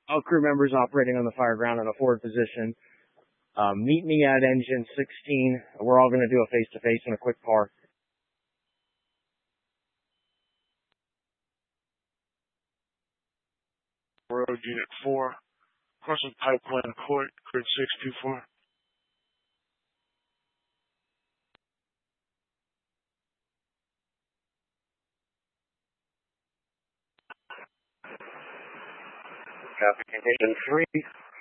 All crew members operating on the fire ground in a forward position. Meet me at engine 16. We're all going to do a face-to-face in a quick park. Road Unit 4, crossing Pipeline Court, grid 624. Traffic condition 3.